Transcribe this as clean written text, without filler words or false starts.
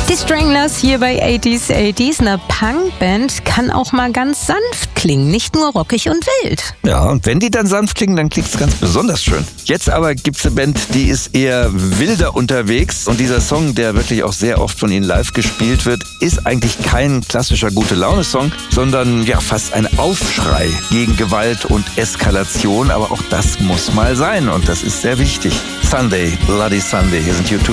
Die Stranglers hier bei 80s. Eine Punkband kann auch mal ganz sanft klingen, nicht nur rockig und wild. Ja, und wenn die dann sanft klingen, dann klingt es ganz besonders schön. Jetzt aber gibt's eine Band, die ist eher wilder unterwegs. Und dieser Song, der wirklich auch sehr oft von ihnen live gespielt wird, ist eigentlich kein klassischer Gute-Laune-Song, sondern ja fast ein Aufschrei gegen Gewalt und Eskalation. Aber auch das muss mal sein und das ist sehr wichtig. Sunday, Bloody Sunday, hier sind U2.